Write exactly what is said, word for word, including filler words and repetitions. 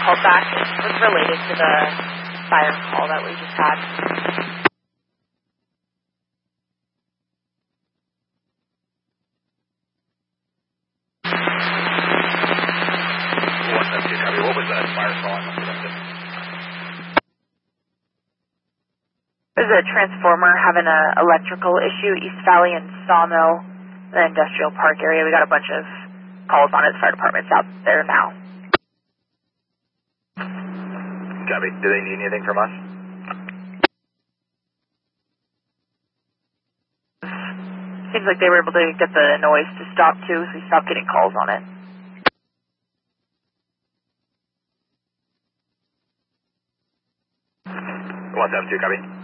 called back. It was related to the fire call that we just had. one seven two, copy. What was that fire call? I must have missed it. There's a transformer having an electrical issue, East Valley and Sawmill, the industrial park area. We got a bunch of calls on it. The fire department's out there now. Copy. Do they need anything from us? Seems like they were able to get the noise to stop too, so we stopped getting calls on it. one seven two, copy.